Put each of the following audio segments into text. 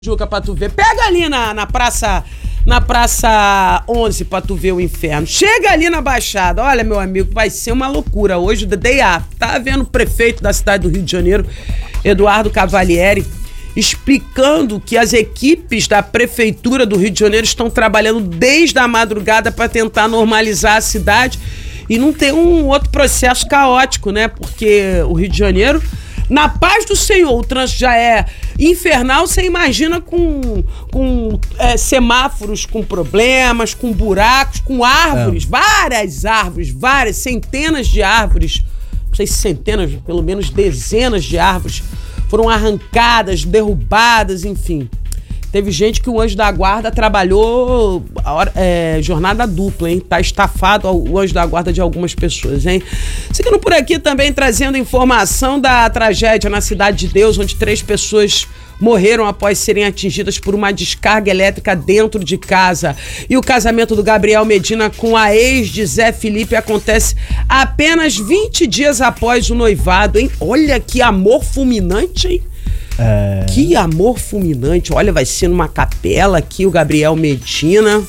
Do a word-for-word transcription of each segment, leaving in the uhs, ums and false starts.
Juca, pra tu ver. Pega ali na, na praça na praça onze pra tu ver o inferno. Chega ali na Baixada. Olha, meu amigo, vai ser uma loucura. Hoje, the day after. Tá vendo o prefeito da cidade do Rio de Janeiro, Eduardo Cavalieri, explicando que as equipes da prefeitura do Rio de Janeiro estão trabalhando desde a madrugada para tentar normalizar a cidade e não ter um outro processo caótico, né? Porque o Rio de Janeiro, na paz do Senhor, o trânsito já é infernal, você imagina com, com é, semáforos com problemas, com buracos, com árvores, é. várias árvores, várias, centenas de árvores, não sei se centenas, pelo menos dezenas de árvores foram arrancadas, derrubadas, enfim. Teve gente que o anjo da guarda trabalhou é, jornada dupla, hein? Tá estafado o anjo da guarda de algumas pessoas, hein? Seguindo por aqui também trazendo informação da tragédia na Cidade de Deus, onde três pessoas morreram após serem atingidas por uma descarga elétrica dentro de casa. E o casamento do Gabriel Medina com a ex de Zé Felipe acontece apenas vinte dias após o noivado, hein? Olha que amor fulminante, hein? É... Que amor fulminante. Olha, vai ser numa capela aqui o Gabriel Medina.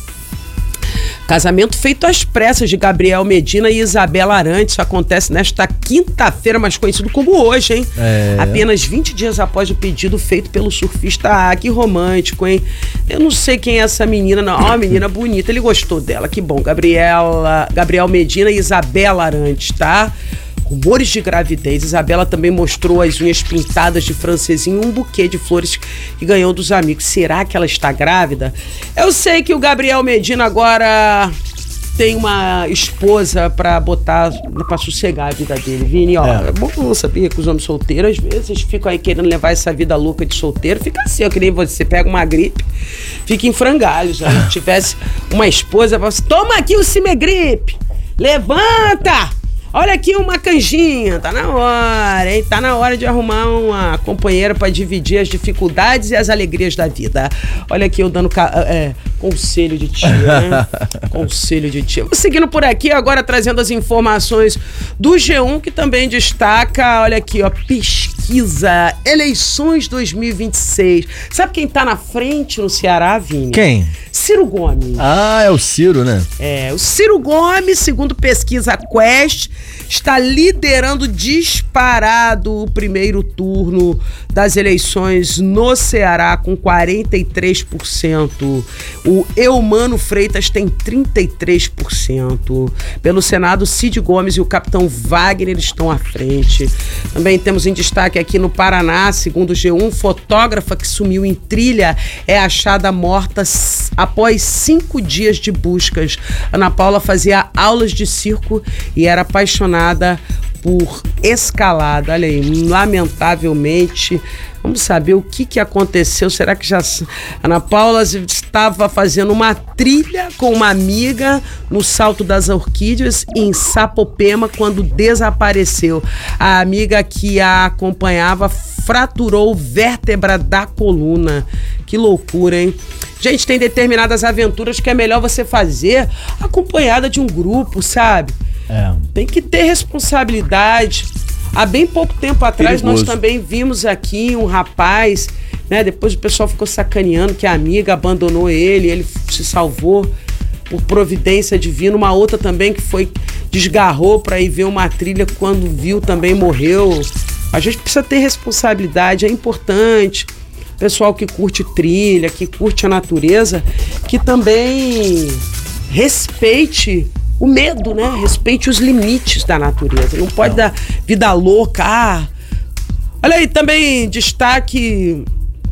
Casamento feito às pressas de Gabriel Medina e Isabela Arantes. Isso acontece nesta quinta-feira, mais conhecido como hoje, hein? É... Apenas vinte dias após o pedido feito pelo surfista. Ah, que romântico, hein? Eu não sei quem é essa menina, não. Ó, uma menina bonita, ele gostou dela. Que bom. Gabriela, Gabriel Medina e Isabela Arantes, tá? Rumores de gravidez. Isabela também mostrou as unhas pintadas de francesinho e um buquê de flores que ganhou dos amigos. Será que ela está grávida? Eu sei que o Gabriel Medina agora tem uma esposa pra botar, pra sossegar a vida dele, Vini, ó. É, é bom saber que os homens solteiros, às vezes, ficam aí querendo levar essa vida louca de solteiro. Fica assim, ó, que nem você pega uma gripe, fica em frangalhos. Se tivesse uma esposa, você toma aqui o Cimegripe, levanta! Olha aqui uma canjinha, tá na hora, hein? Tá na hora de arrumar uma companheira pra dividir as dificuldades e as alegrias da vida. Olha aqui eu dando é, conselho de tia, né? Conselho de tia. Seguindo por aqui, agora trazendo as informações do G um, que também destaca, olha aqui, ó, pesquisa, eleições dois mil e vinte e seis. Sabe quem tá na frente no Ceará, Vini? Quem? Ciro Gomes. Ah, é o Ciro, né? É, o Ciro Gomes, segundo pesquisa Quest, está liderando disparado o primeiro turno das eleições no Ceará com quarenta e três por cento. O Eumano Freitas tem trinta e três por cento. Pelo Senado, Cid Gomes e o capitão Wagner estão à frente. Também temos em destaque aqui no Paraná, segundo o G um, fotógrafa que sumiu em trilha é achada morta após cinco dias de buscas. Ana Paula fazia aulas de circo e era apaixonada por escalada. Olha aí, lamentavelmente, vamos saber o que, que aconteceu. Será que já... Ana Paula estava fazendo uma trilha com uma amiga no Salto das Orquídeas em Sapopema quando desapareceu. A amiga que a acompanhava fraturou vértebra da coluna. Que loucura, hein? Gente, tem determinadas aventuras que é melhor você fazer acompanhada de um grupo, sabe? É. Tem que ter responsabilidade. Há bem pouco tempo atrás, perigoso. Nós também vimos aqui um rapaz, né? Depois o pessoal ficou sacaneando que a amiga abandonou ele, ele se salvou por providência divina. Uma outra também que foi, desgarrou para ir ver uma trilha, quando viu também morreu. A gente precisa ter responsabilidade, é importante. Pessoal que curte trilha, que curte a natureza, que também respeite o medo, né? Respeite os limites da natureza. Não pode Não. dar vida louca. Ah. Olha aí, também destaque...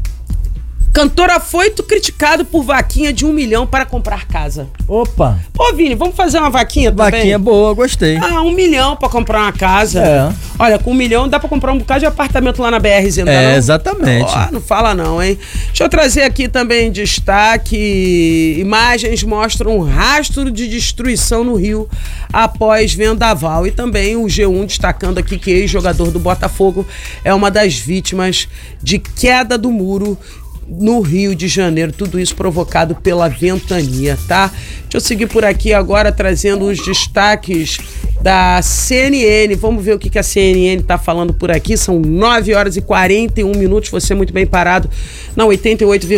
Cantor afoito criticado por vaquinha de um milhão para comprar casa. Opa! Pô, Vini, vamos fazer uma vaquinha também? Vaquinha boa, gostei. Ah, um milhão para comprar uma casa. É. Olha, com um milhão dá para comprar um bocado de apartamento lá na B R Z, não? É, exatamente. Oh, não fala não, hein? Deixa eu trazer aqui também destaque. Imagens mostram um rastro de destruição no Rio após vendaval. E também o G um destacando aqui que ex-jogador do Botafogo é uma das vítimas de queda do muro no Rio de Janeiro. Tudo isso provocado pela ventania, tá? Deixa eu seguir por aqui agora trazendo os destaques da C N N. Vamos ver o que, que a C N N tá falando por aqui. São nove horas e quarenta e um minutos. Você muito bem parado na oitenta e oito